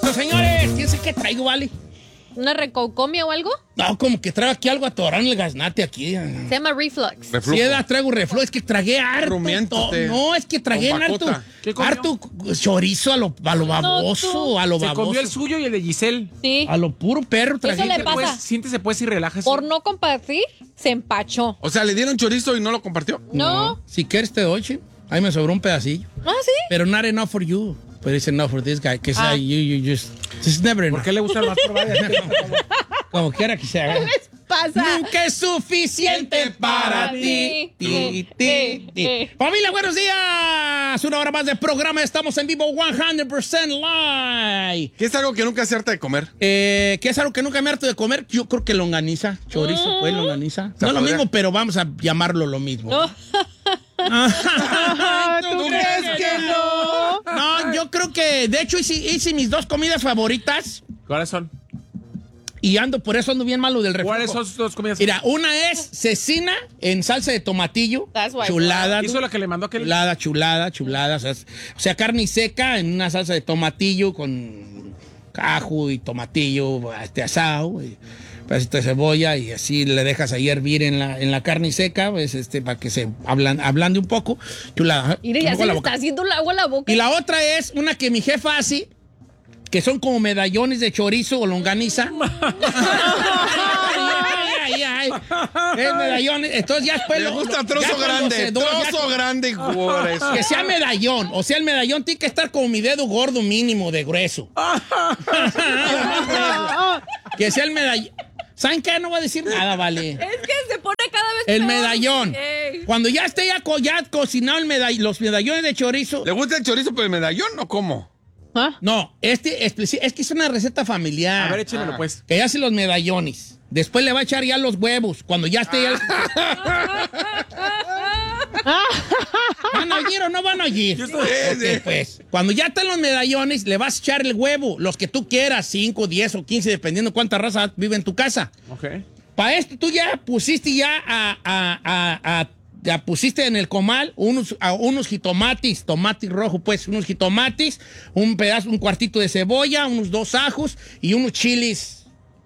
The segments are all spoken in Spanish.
Pues, señores, ¿quién sabe qué traigo, vale? ¿Una recocomia o algo? No, como que traigo aquí algo atorado en el gaznate aquí. Se llama reflux. Sí, traigo reflujo. Es que tragué harto. No, es que tragué harto chorizo a lo baboso, a lo Se baboso. comió el suyo y el de Giselle. Sí. A lo puro perro tragué. Eso le pasa. Pues, siéntese pues y relájese. Por no compartir, se empachó. O sea, le dieron chorizo y no lo compartió. No. Si quieres te doy, chico. Ahí me sobró un pedacillo. Ah, sí. Pero not enough for you. But it's enough for this guy. Que you just... It's never enough. ¿Por qué le gusta más probar? Como quiera que se haga. ¿Qué les pasa? Nunca es suficiente para ti. Familia, buenos días. Una hora más de programa. Estamos en vivo 100% live. ¿Qué es algo que nunca se harta de comer? ¿Qué es algo que nunca me harto de comer? Yo creo que longaniza. Chorizo, pues longaniza. No es lo mismo, pero vamos a llamarlo lo mismo. No. ¿Tú crees que no? No, yo creo que, de hecho, hice mis dos comidas favoritas. ¿Cuáles son? Y por eso ando bien malo del refresco. ¿Cuáles son sus dos comidas? Mira, una es cecina en salsa de tomatillo. Chulada. ¿Hizo la que le mandó aquel? Chulada. O sea, carne seca en una salsa de tomatillo con ajo y tomatillo asado. Pedacito de cebolla y así le dejas ahí hervir en la carne seca, pues, para que se ablande un poco. Chulada. Mire, ya se le está haciendo el agua a la boca. Y la otra es una que mi jefa hace, que son como medallones de chorizo o longaniza. ay. Es medallones. Entonces ya después le gusta trozo grande. Grueso. Que sea medallón. O sea, el medallón tiene que estar como mi dedo gordo mínimo de grueso. Que sea el medallón. ¿Saben qué? No voy a decir nada, vale. Es que se pone cada vez el peor. Medallón. Cuando ya esté ya cocinado los medallones de chorizo. ¿Le gusta el chorizo por el medallón o cómo? ¿Ah? No, es que es una receta familiar. A ver, échenmelo pues. Que ya hace los medallones. Después le va a echar ya los huevos. Cuando ya esté ya... ¿Van a oír o no van a oír? Okay, pues. Cuando ya están los medallones, le vas a echar el huevo. Los que tú quieras, 5, 10 o 15, dependiendo cuánta raza vive en tu casa. Ok. Para esto tú ya pusiste ya pusiste en el comal unos jitomates, tomate rojo, pues, unos jitomates, un cuartito de cebolla, unos 2 ajos y unos chiles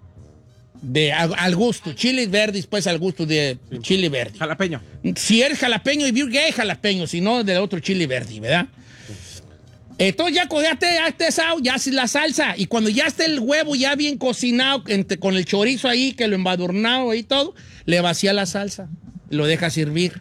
al gusto, chiles verdes, pues, al gusto de chile verde. Jalapeño. Si eres jalapeño y virgay, jalapeño, si no, de otro chile verde, ¿verdad? Entonces ya esté asado, ya haces la salsa. Y cuando ya esté el huevo ya bien cocinado, con el chorizo ahí, que lo embadurnado y todo, le vacía la salsa. Lo dejas servir.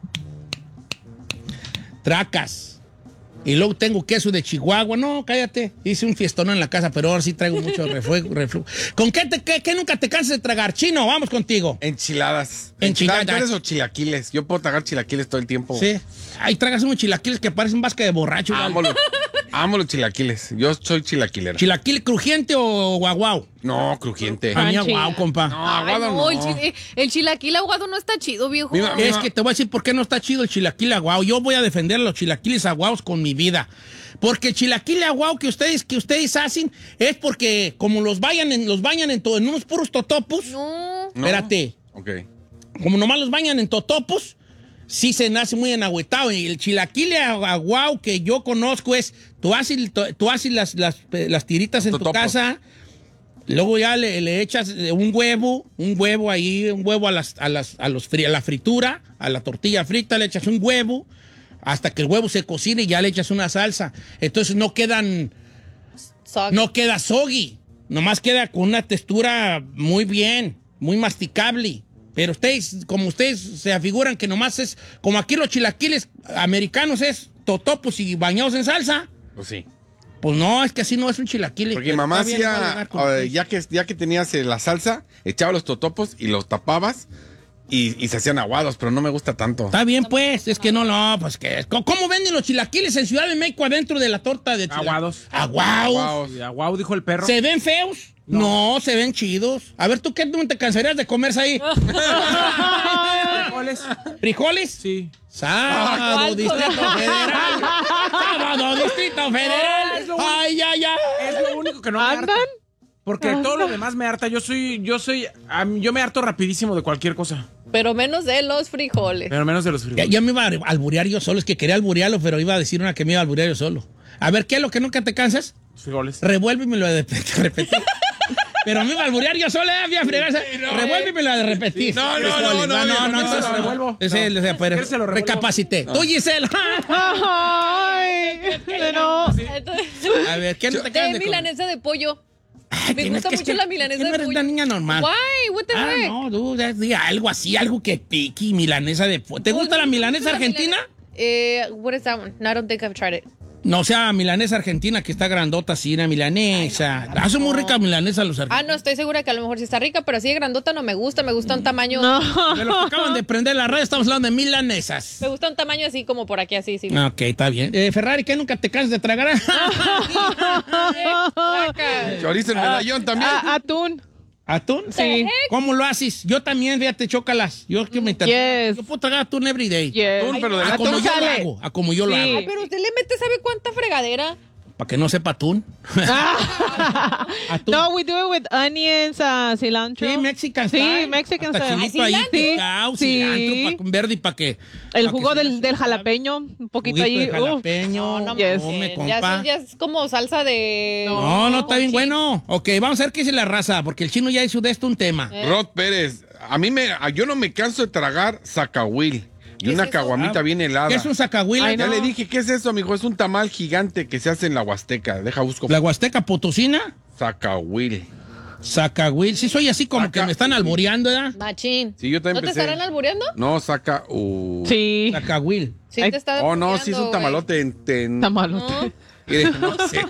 Tracas. Y luego tengo queso de Chihuahua. No, cállate. Hice un fiestón en la casa, pero ahora sí traigo mucho reflujo. ¿Con qué nunca te cansas de tragar? Chino, vamos contigo. Enchiladas. Enchiladas o chilaquiles. Yo puedo tragar chilaquiles todo el tiempo. Sí. Ahí tragas unos chilaquiles que parecen vasca de borracho. Amo los chilaquiles. Yo soy chilaquilero. ¿Chilaquil crujiente o guaguao? No, crujiente. A mí aguado, compa. No, aguado no. El chilaquil aguado no está chido, viejo. Es que te voy a decir por qué no está chido el chilaquil aguado. Yo voy a defender los chilaquiles aguados con mi vida. Porque el chilaquil aguado que ustedes hacen es porque como los bañan en unos puros totopos. No. Espérate. Ok. Como nomás los bañan en totopos, sí se nace muy enagüetado. Y el chilaquil aguado que yo conozco es, tú haces las tiritas en tu casa, luego ya le echas un huevo ahí, un huevo a la fritura, a la tortilla frita, le echas un huevo, hasta que el huevo se cocine y ya le echas una salsa. Entonces no queda soggy, nomás queda con una textura muy bien, muy masticable. Pero ustedes se afiguran que nomás es, como aquí los chilaquiles americanos es totopos y bañados en salsa. Pues sí. Pues no, es que así no es un chilaquil. Porque mamá hacía, ya que tenías la salsa, echaba los totopos y los tapabas y se hacían aguados, pero no me gusta tanto. Está bien, pues, es que no, pues que... ¿Cómo venden los chilaquiles en Ciudad de México adentro de la torta de Aguados. Aguados. Aguado, dijo el perro. ¿Se ven feos? No, se ven chidos. A ver, ¿tú qué no te cansarías de comerse ahí? ¿Frijoles? ¿Frijoles? Sí. Sábado, Distrito Federal. Sábado, Distrito Federal. Ay. Es lo único que no me harta. Porque todo lo demás me harta. Yo me harto rapidísimo de cualquier cosa. Pero menos de los frijoles. Pero menos de los frijoles. Ya me iba a alburear yo solo. Es que quería alburearlo, pero iba a decir una que me iba a alburear yo solo. A ver, ¿qué es lo que nunca te cansas? Frijoles. Revuélvemelo de repetir. Pero a mí va a alburear yo sola, voy a fregar. Revuélvemelo de repetir. No, entonces revuelvo. Pues, recapacité. Tú, Giselle. Ay, no. A ver, ¿qué no te quedas de comer? milanesa de pollo. Ay, Me gusta mucho la milanesa no de eres pollo. una niña normal. Why? What the heck? No, tú, diga algo así, algo que pique, milanesa de pollo. ¿Te gusta la milanesa argentina? What is that one? No, I don't think I've tried it. No, o sea, milanesa argentina que está grandota así, una milanesa. Hacen muy rica milanesa los argentinos. No, estoy segura que a lo mejor sí está rica, pero así de grandota no me gusta un tamaño. De lo que acaban de prender la radio, estamos hablando de milanesas. Me gusta un tamaño así como por aquí, así, sí. Ok, está bien. Ferrari, ¿qué nunca te cansas de tragar? Chorizo en medallón también. Atún. ¿Atún? Sí. ¿Cómo lo haces? Yo también, fíjate, chócalas. Yo que me Yes. Yo puedo tragar atún every day. Yes. Atún, pero de A como Atún yo lo sale. hago. A como yo lo Sí. hago. Ay, pero usted le mete, ¿sabe cuánta fregadera? Para que no sepa atún. Atún. No, we do it with onions, cilantro. Sí, Mexican Sí, style. Mexican Hasta style. chilito ahí, Sí. picado, Sí. cilantro, con verde y para que... El pa' jugo que se- del jalapeño, un poquito Juguito ahí. de jalapeño. No, Yes. Come, ya, compa. ya es como salsa de... No, está bien Sí. bueno. Ok, vamos a ver qué dice la raza, porque el chino ya hizo de esto un tema. Rod Pérez, yo no me canso de tragar zacahuil. Y ¿Qué una es eso? caguamita bien helada. ¿Qué es un zacahuila? Ay, Ya no. le dije, ¿qué es eso, amigo? Es un tamal gigante que se hace en la Huasteca. Deja, busco. ¿La Huasteca Potosina? Zacahuil. Zacahuil. Sí, soy así como que me están alboreando, ¿verdad? Machín. Sí, yo también ¿No te pensé. estarán albureando? No, Sí. Zacahuil. Sí, Ay, te está Oh, no, albureando, sí es un güey. tamalote en... Tamalote. Mire, no sé.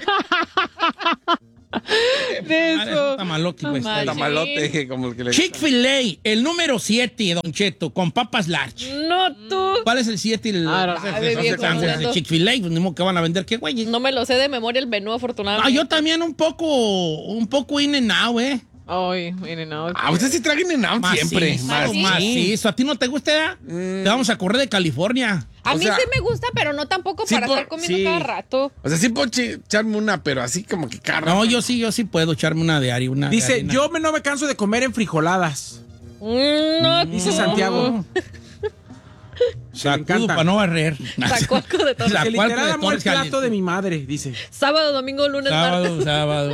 De Ah, es eso. un tamalote, güey. Machín. Tamalote, como el que le... Chick-fil-A, el número 7, Don Cheto, con papas large. No, tú. ¿Cuál es el 7? El Ah, no. Ay, viejo, sándwich de hablando. Chick-fil-A, pues ni modo que van a vender, ¿qué güey? No me lo sé de memoria el menú, afortunadamente. Yo también un poco in and out, Ay, miren, no. usted sí traga in and out siempre. Macizo. ¿A ti no te gusta? Te vamos a correr de California. A O mí sea, sí me gusta, pero no tampoco sí para por- estar comiendo sí. cada rato. O sea, sí puedo echarme una, pero así como que carne. No, yo sí puedo echarme una de harina. Dice, no me canso de comer en frijoladas. No, Dice Santiago. Sacudo encantan. para no barrer. Tacuaco de todo. La Que cual literal de amo el Torres Cali- plato de mi madre, dice. Sábado, domingo, lunes, martes.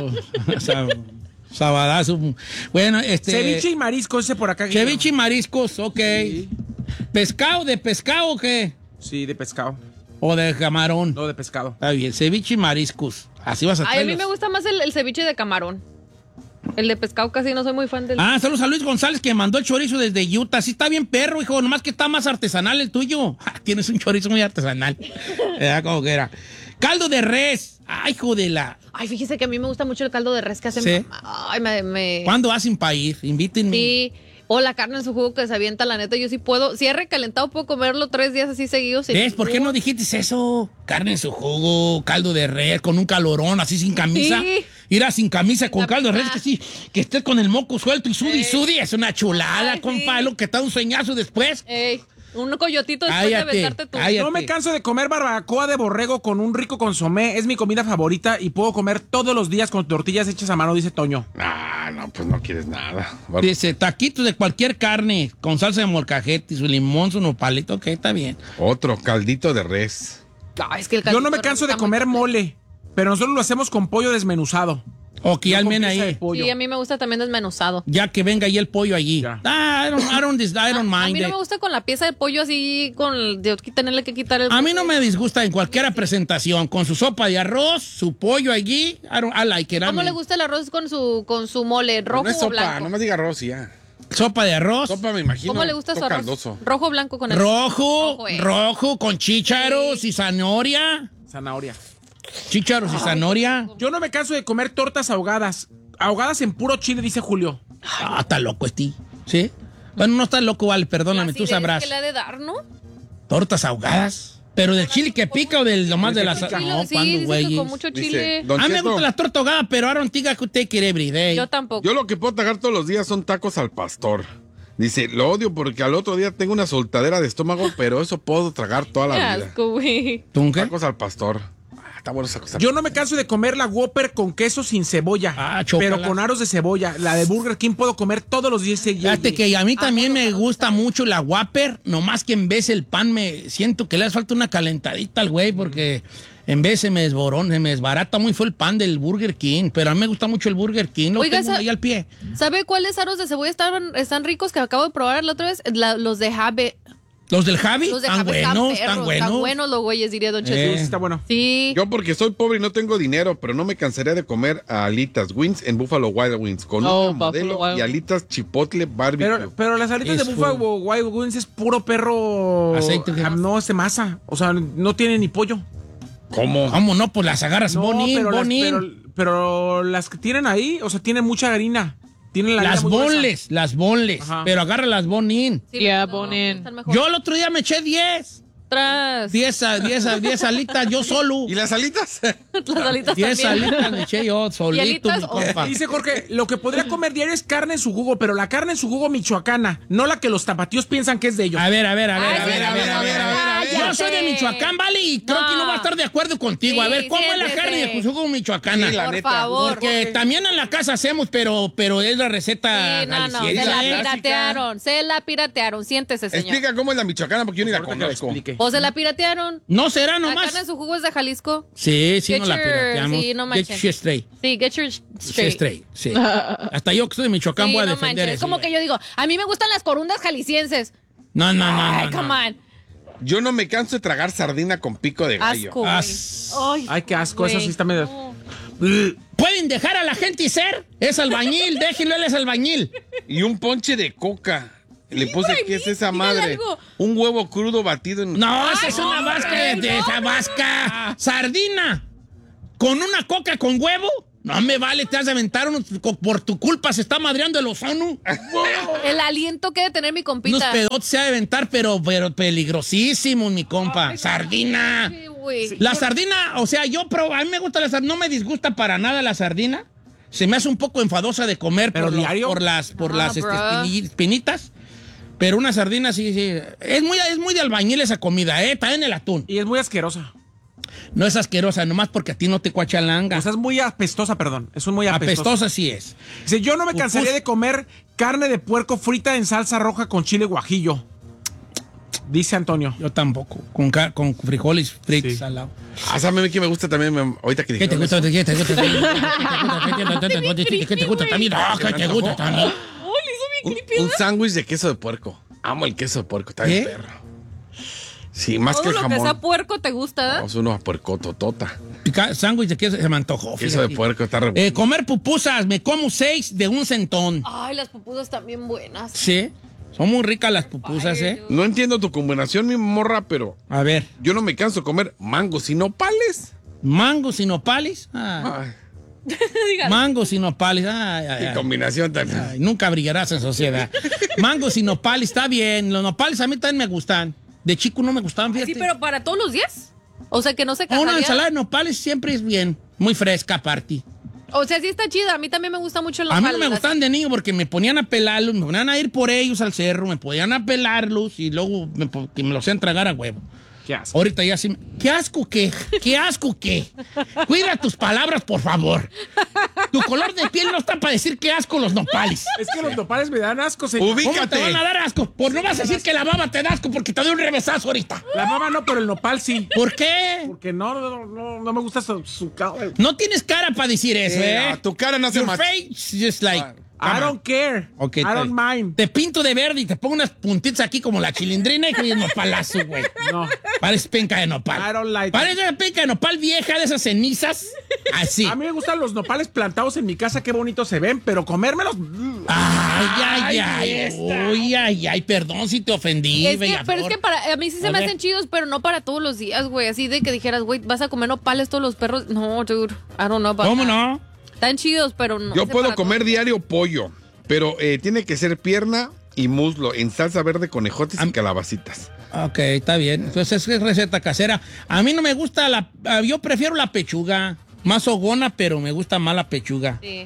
Sábado. Sabadazo. Bueno, Ceviche y marisco, ese por acá. Ceviche y mariscos, ok. Sí. ¿Pescado? ¿De pescado o qué? Sí, de pescado. ¿O de camarón? No, de pescado. Está bien, ceviche y mariscos. Así vas a Ay, a mí traerlos. me gusta más el ceviche de camarón. El de pescado casi no soy muy fan del... Saludos a Luis González que mandó el chorizo desde Utah. Sí está bien perro, hijo, nomás que está más artesanal el tuyo. Tienes un chorizo muy artesanal. Como que era. Caldo de res. Ay, hijo de la... Ay, fíjese que a mí me gusta mucho el caldo de res que hacen. Sí. Ay, me... ¿Cuándo hacen para ir? Invítenme. Sí. O la carne en su jugo que se avienta, la neta, yo sí puedo. Si es recalentado, puedo comerlo 3 días así seguidos. sin ¿Ves? ¿Por qué no dijiste eso? Carne en su jugo, caldo de res, con un calorón, así sin camisa. Sí. Ir a sin camisa con La caldo de res, pizza. que sí, que estés con el moco suelto y sudi. Es una chulada, Ay, compa. sí. Lo que está un sueñazo después. Ey, un coyotito después Cállate, de aventarte tú. cállate. No me canso de comer barbacoa de borrego con un rico consomé. Es mi comida favorita y puedo comer todos los días con tortillas hechas a mano, dice Toño. No, pues no quieres nada. Dice, taquitos de cualquier carne, con salsa de molcajete, su limón, su nopalito, ok, está bien. Otro, caldito de res. Ay, es que el Yo no me caldito canso de está muy comer fuerte. mole, pero nosotros lo hacemos con pollo desmenuzado. O que ya No con almen pieza de ahí. pollo. Sí, a mí me gusta también desmenuzado. Ya que venga ahí el pollo allí. Ya. I don't A mind mí no it. me gusta con la pieza de pollo así, tenerle que quitar el... A mí no me disgusta en cualquier presentación, con su sopa de arroz, su pollo allí. I like it. ¿Cómo le gusta el arroz con su mole, rojo No es o sopa, blanco? no me diga arroz y ya. Sopa de arroz. Sopa me imagino. ¿Cómo le gusta su todo arroz? caldoso. Rojo o blanco con el... Rojo, Rojo, rojo, con chícharos y zanahoria. Zanahoria. Chícharos y zanahoria. Yo no me canso de comer tortas ahogadas. Ahogadas en puro chile, dice Julio. Está loco este. ¿Sí? Bueno, no está loco, vale, perdóname, tú acidez sabrás. que le ha de dar, ¿no? Tortas ahogadas. ¿Pero del chile que pica o del nomás de la pica. salsa? Sí, No, sí, ¿cuándo, dice que güey? con mucho Dice, chile. Don A mí me Cheto, gusta la torta ahogada, pero I don't think I could take it every day. Yo tampoco. yo lo que puedo tragar todos los días son tacos al pastor. Dice, lo odio porque al otro día tengo una soltadera de estómago, pero eso puedo tragar toda Qué la vida. asco, güey. ¿Tú qué? Tacos al pastor. Está bueno esa cosa. Yo no me canso de comer la Whopper con queso sin cebolla, chócala. pero con aros de cebolla. La de Burger King puedo comer todos los días. Fíjate que a mí también me gusta mucho la Whopper, nomás que en vez el pan me siento que le hace falta una calentadita al güey porque En vez se me desbarata muy fue el pan del Burger King, pero a mí me gusta mucho el Burger King, lo Oiga, tengo ahí al pie. ¿Sabe cuáles aros de cebolla están ricos que acabo de probar la otra vez? Los de Javi. ¿Los del Javi? Los de Están Javi buenos, están están buenos. Están buenos los güeyes, diría Don Sí, Jesús. está bueno. Sí. Yo porque soy pobre y no tengo dinero, pero no me cansaría de comer alitas wings en Buffalo Wild Wings con Oh, una modelo Buffalo Wild y alitas chipotle barbecue. Pero las alitas de Es Buffalo Wild Wings es puro perro. Aceite. No, es de masa. O sea, no tiene ni pollo. ¿Cómo? ¿Cómo no? Pues las agarras No, bonin. pero las que tienen ahí, o sea, tienen mucha harina. Tienen la Las harina muy gruesa. las bonles, Ajá. pero agarra las bonin. Sí, Yeah, no, Bonin. están mejor. Yo el otro día me eché 10 Tras. 10 alitas yo solo. ¿Y las alitas? Las alitas 10 también. alitas me eché yo solito, alitas mi o- compa. Dice Jorge, lo que podría comer diario es carne en su jugo, pero la carne en su jugo michoacana, no la que los tapatíos piensan que es de ellos. A ver. Ay, sí, Yo cállate. soy de Michoacán, ¿vale? Y creo que no voy a estar de acuerdo contigo. A Sí, ver, ¿cómo es la siéntese. carne de jugo michoacana? Sí, la Por neta. favor. Porque también en la casa hacemos, pero es la receta Sí, no, se galiciense, la ¿eh? piratearon. Siéntese, señor. Explica cómo es la michoacana porque yo ni la Ahorita que lo conozco. explique. O se la piratearon. No será La nomás. carne en su jugo es de Jalisco. Sí, Get no la your- pirateamos. sí, no Get manchen. your straight. Sí, get your Sí, straight. straight, sí. Hasta yo que soy de Michoacán Sí, voy a no defender manches. Es eso. como que yo digo, a mí me gustan las corundas jaliscienses. No. Ay, no. come on. Yo no me canso de tragar sardina con pico de gallo. Asco, güey. Ay, qué asco, eso sí está medio. No. ¿Pueden dejar a la gente y ser? Es albañil, déjenlo, él es albañil. Y un ponche de coca. Le puse, güey, ¿qué es esa dígale madre? algo. Un huevo crudo batido en... No, esa es una vasca de esa vasca. Sardina. ¿Con una coca con huevo? No me vale, te has de aventar por tu culpa se está madreando el ozono. El aliento que debe tener mi Unos compita. pedotes se ha de aventar, pero peligrosísimos, mi compa. Sardina. Sí, güey. La sardina, o sea, a mí me gusta la sardina, no me disgusta para nada la sardina. Se me hace un poco enfadosa de comer ¿Pero diario? por las bro. espinitas. Pero una sardina sí. Es muy de albañil esa comida, también el atún. Y es muy asquerosa. No es asquerosa, nomás porque a ti no te cuachalanga. O sea, es muy apestosa, perdón. Es un muy apestosa. Apestosa sí es. Dice, yo no me cansaría de comer carne de puerco frita en salsa roja con chile guajillo. Dice Antonio. Yo tampoco. Con frijoles fritos Sí. al lado. Ah, ¿sabe qué me gusta también? Ahorita que ¿Qué te dijeron gusta? eso. ¿Qué te gusta? ¿Qué te gusta también? ¿Qué te gusta también? Un sándwich de queso de puerco. Amo el queso de puerco, está bien ¿Qué? perro. Sí, más que Todo el lo que sea jamón. puerco te gusta, ¿eh? Vamos uno puercototota. Sándwich de queso se me antojó. Queso de fíjate. puerco está re bueno. Comer pupusas, me como 6 de un centón. Ay, las pupusas también buenas. Sí, son muy ricas las pupusas, ¿eh? No entiendo tu combinación, mi morra, pero A ver, yo no me canso de comer mangos y nopales. mangos y nopales. Ay, Ay, mangos y nopales. qué combinación tan... Ay, nunca brillarás en sociedad. Mangos y nopales, está bien. Los nopales a mí también me gustan. De chico no me gustaban, fíjate. Sí, pero para todos los días. O sea, que no se Una cansaría. ensalada de nopales siempre es bien. Muy fresca, aparte. O sea, sí está chida. A mí también me gusta mucho el A mí no nopal. me gustaban de niño porque me ponían a pelarlos, me ponían a ir por ellos al cerro, me podían a pelarlos y luego que me los hacían tragar a huevo. Qué asco. Ahorita ya sí. ¿Qué asco qué? ¿Qué asco qué? Cuida tus palabras, por favor. Tu color de piel no está para decir qué asco los nopales. Es que los nopales me dan asco, señor. Ubi- ¿Cómo te Fíjate. van a dar asco? Pues no vas a decir que la baba te da asco porque te doy un revesazo ahorita. La mama no, pero el nopal sí. ¿Por qué? Porque no me gusta su cabello. No tienes cara para decir eso, ¿eh? Tu cara no se Your mata. face just like... I don't care. Ok, I está don't bien. mind. Te pinto de verde y te pongo unas puntitas aquí como la chilindrina y que es nopalazo, güey. No. Parece penca de nopal. I don't like Parece una penca de nopal vieja de esas cenizas. Así. A mí me gustan los nopales plantados en mi casa, qué bonitos se ven, pero comérmelos. Ay, perdón si te ofendí, Es que, bella pero es flor. que para a mí sí se A me ver. hacen chidos, pero no para todos los días, güey. Así de que dijeras, güey, vas a comer nopales todos los perros. No, dude. I don't know about ¿Cómo that. no? Están chidos, pero no. Yo sé puedo para comer todos. diario pollo, pero tiene que ser pierna y muslo en salsa verde con ejotes y calabacitas. Ok, está bien. Entonces es receta casera. A mí no me gusta yo prefiero la pechuga. Más hogona, pero me gusta más la pechuga. Sí.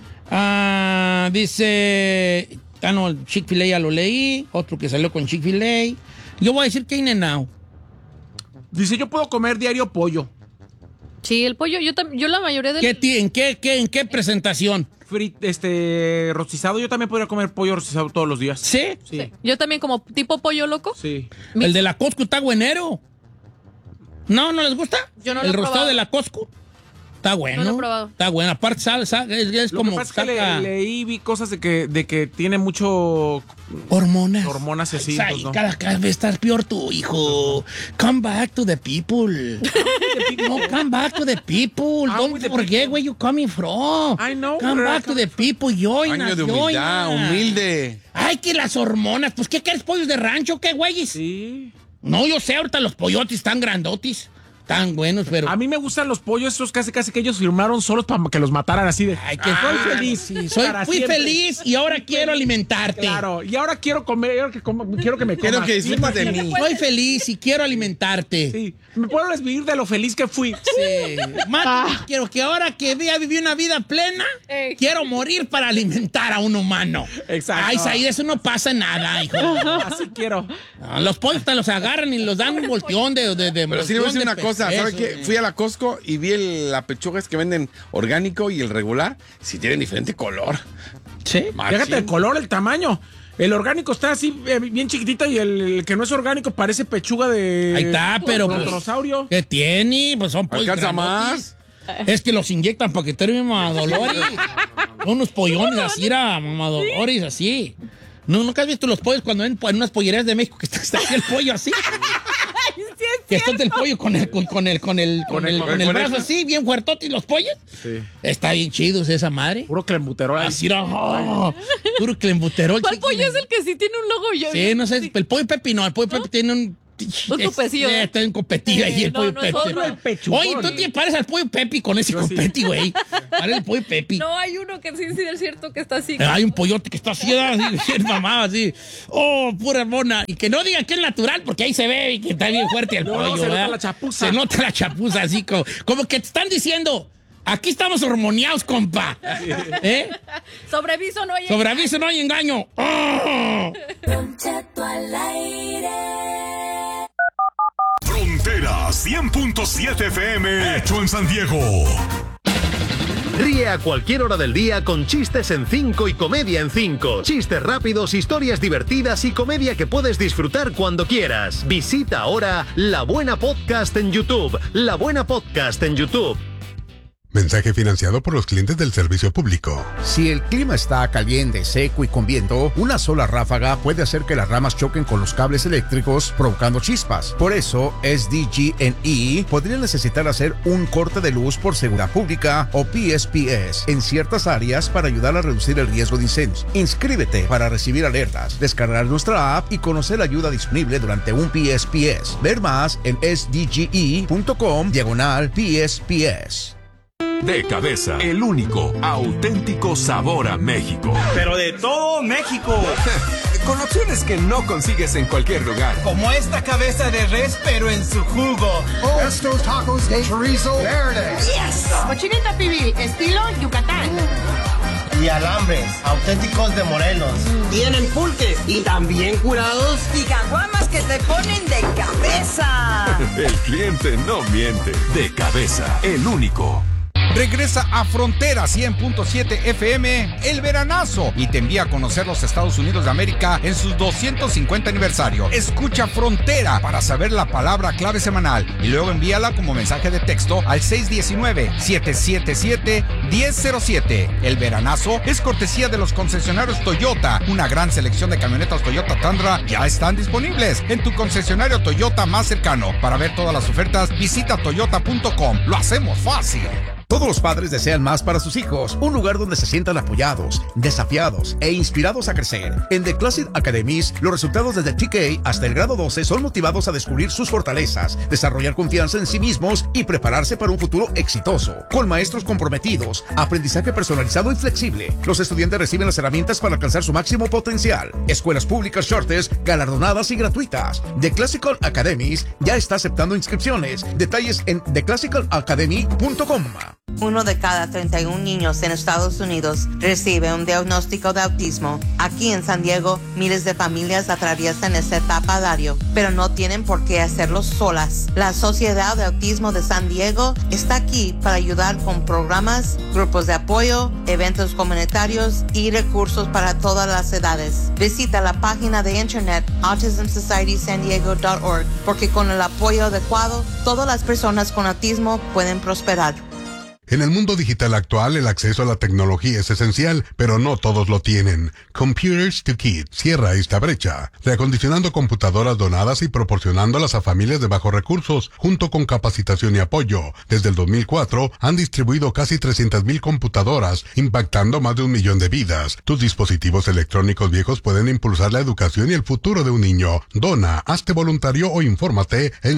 Dice... no, el Chick-fil-A ya lo leí. Otro que salió con Chick-fil-A. Yo voy a decir que In-N-Out. Dice, yo puedo comer diario pollo. Sí, el pollo, yo la mayoría del... ¿En qué presentación? Rostizado, yo también podría comer pollo rostizado todos los días. ¿Sí? Sí. Yo también como tipo pollo loco. Sí. El de la Costco está buenero. ¿No les gusta? Yo no lo ¿El he rostado probado. de la Costco? Está bueno. No lo he probado. Está bueno. Aparte, es Lo como que pasa es que saca vi cosas de que tiene mucho hormonas. hormonas así. Ay, pues, ¿no? cada vez estás peor tú, hijo. Come back to the people. No, come back to the people. Ah, Don't with the forget people. where you coming from. I know Come where I back to come the people. Join Año us, de humildad, join us. humilde. Ay, que las hormonas. Pues, ¿qué quieres, pollos de rancho? ¿Qué, güeyes? Sí. No, yo sé, ahorita los pollotes están grandotis. Tan buenos, pero... A mí me gustan los pollos esos casi que ellos firmaron solos para que los mataran así de... Ay, que soy feliz. sí, para fui siempre. feliz y ahora quiero alimentarte. Claro, y ahora quiero comer, quiero que me comas. Quiero que disfrutes de mí. Soy feliz y quiero alimentarte. Sí, me puedo desvivir de lo feliz que fui. Sí. Mate, quiero que ahora que viví una vida plena, Ey. quiero morir para alimentar a un humano. Exacto. Ay, Said, eso no pasa nada, hijo. Así quiero. No, los pollos te los agarran y los dan un volteón de Pero sí le voy a decir una cosa, ¿sabes peso. qué? Fui a la Costco y vi la pechuga que venden orgánico y el regular, sí tienen diferente color. Sí. Machín. Fíjate el color, el tamaño. El orgánico está así bien chiquitito y el que no es orgánico parece pechuga de... Ahí está, pero pues, brontosaurio. ¿qué tiene? Pues son pollos ¿Alcanza grandotes. más? Es que los inyectan para que termine mamadolores. Son unos pollones así, mamadolores, así. No, ¿nunca has visto los pollos cuando ven en unas pollerías de México que está así el pollo así? Que está el pollo con el brazo así, bien fuertote y los pollos. Sí. Está bien chido esa madre. Puro clembuterol. Así era, puro clembuterol. ¿Cuál pollo es el que sí tiene un logo? Yo Sí, no sé, el pollo Pepi no, el pollo Pepi tiene un... Un tupecillo. Está en copetí ahí el No, pollo no es Pepi. otro. El pechugón. Oye, tú te pares al pollo Pepi con ese Yo sí. copeti, güey. Para el pollo Pepi. No, hay uno que sí es cierto que está así. Hay un pollote que está así, bien mamado, así. Oh, pura mona. Y que no digan que es natural, porque ahí se ve y que está bien fuerte el No, pollo, se nota ¿verdad? la chapuza. Se nota la chapuza, así como que te están diciendo, aquí estamos hormoniados, compa. ¿Eh? Sobreviso no hay. Sobre aviso no hay engaño. ¡Oh! Frontera 100.7 FM, hecho en San Diego. Ríe a cualquier hora del día con chistes en 5 y comedia en 5. Chistes rápidos, historias divertidas y comedia que puedes disfrutar cuando quieras. Visita ahora La Buena Podcast en YouTube. La Buena Podcast en YouTube. Mensaje financiado por los clientes del servicio público. Si el clima está caliente, seco y con viento, una sola ráfaga puede hacer que las ramas choquen con los cables eléctricos, provocando chispas. Por eso, SDG&E podría necesitar hacer un corte de luz por seguridad pública o PSPS en ciertas áreas para ayudar a reducir el riesgo de incendios. Inscríbete para recibir alertas, descargar nuestra app y conocer la ayuda disponible durante un PSPS. Ver más en sdge.com/PSPS. De Cabeza, el único auténtico sabor a México. Pero de todo México. Con opciones que no consigues en cualquier lugar. Como esta cabeza de res, pero en su jugo. Estos tacos de chorizo verde. Yes. Cochinita pibil, estilo Yucatán. Y alambres, auténticos de Morelos. Tienen pulques y también curados. Y caguamas que te ponen de cabeza. El cliente no miente. De Cabeza, el único. Regresa a Frontera 100.7 FM el veranazo y te envía a conocer los Estados Unidos de América en sus 250 aniversario. Escucha Frontera para saber la palabra clave semanal y luego envíala como mensaje de texto al 619-777-1007. El veranazo es cortesía de los concesionarios Toyota. Una gran selección de camionetas Toyota Tundra ya están disponibles en tu concesionario Toyota más cercano. Para ver todas las ofertas, visita toyota.com. Lo hacemos fácil. Todos los padres desean más para sus hijos, un lugar donde se sientan apoyados, desafiados e inspirados a crecer. En The Classic Academies, los resultados desde TK hasta el grado 12 son motivados a descubrir sus fortalezas, desarrollar confianza en sí mismos y prepararse para un futuro exitoso. Con maestros comprometidos, aprendizaje personalizado y flexible, los estudiantes reciben las herramientas para alcanzar su máximo potencial. Escuelas públicas Charters, galardonadas y gratuitas. The Classical Academies ya está aceptando inscripciones. Detalles en theclassicalacademy.com. 1 de cada 31 niños en Estados Unidos recibe un diagnóstico de autismo. Aquí en San Diego, miles de familias atraviesan esta etapa diario, pero no tienen por qué hacerlo solas. La Sociedad de Autismo de San Diego está aquí para ayudar con programas, grupos de apoyo, eventos comunitarios y recursos para todas las edades. Visita la página de internet autismsocietysandiego.org porque con el apoyo adecuado, todas las personas con autismo pueden prosperar. En el mundo digital actual, el acceso a la tecnología es esencial, pero no todos lo tienen. Computers to Kids cierra esta brecha, reacondicionando computadoras donadas y proporcionándolas a familias de bajos recursos, junto con capacitación y apoyo. Desde el 2004, han distribuido casi 300,000 computadoras, impactando más de 1 millón de vidas. Tus dispositivos electrónicos viejos pueden impulsar la educación y el futuro de un niño. Dona, hazte voluntario o infórmate en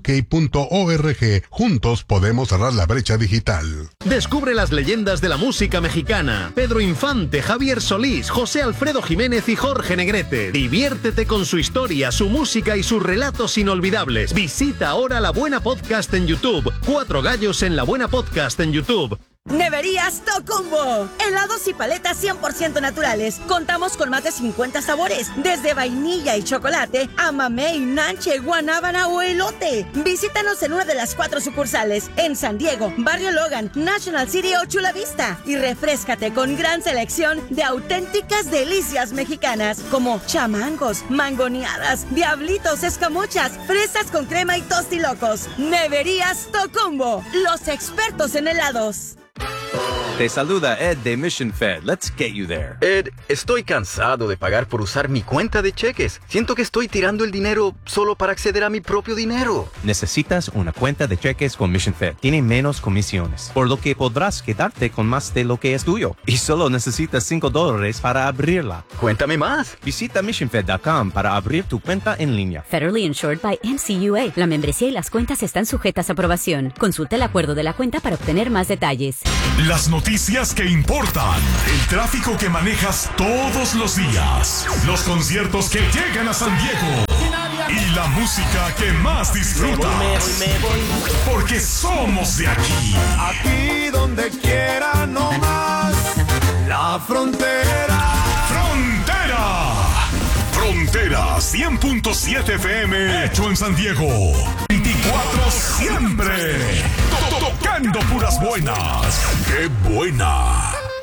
c2k.org. Juntos podemos cerrar la brecha digital. Descubre las leyendas de la música mexicana. Pedro Infante, Javier Solís, José Alfredo Jiménez y Jorge Negrete. Diviértete con su historia, su música y sus relatos inolvidables. Visita ahora La Buena Podcast en YouTube. 4 gallos en La Buena Podcast en YouTube. Neverías Tocumbo. Helados y paletas 100% naturales. Contamos con más de 50 sabores, desde vainilla y chocolate a mamey, nanche, guanábana o elote. Visítanos en una de las 4 sucursales, en San Diego, Barrio Logan, National City o Chula Vista. Y refréscate con gran selección de auténticas delicias mexicanas, como chamangos, mangoneadas, diablitos, escamochas, fresas con crema y tostilocos. Neverías Tocumbo, los expertos en helados. Te saluda Ed de Mission Fed. Let's get you there. Ed, estoy cansado de pagar por usar mi cuenta de cheques. Siento que estoy tirando el dinero solo para acceder a mi propio dinero. Necesitas una cuenta de cheques con Mission Fed. Tiene menos comisiones, por lo que podrás quedarte con más de lo que es tuyo. Y solo necesitas $5 para abrirla. Cuéntame más. Visita missionfed.com para abrir tu cuenta en línea. Federally insured by NCUA. La membresía y las cuentas están sujetas a aprobación. Consulta el acuerdo de la cuenta para obtener más detalles. Las noticias que importan, el tráfico que manejas todos los días, los conciertos que llegan a San Diego y la música que más disfrutas. Porque somos de aquí. Aquí donde quiera nomás. La frontera. ¡Frontera! Frontera 100.7 FM, hecho en San Diego. 24 siempre. Tocando puras buenas. ¡Qué buena!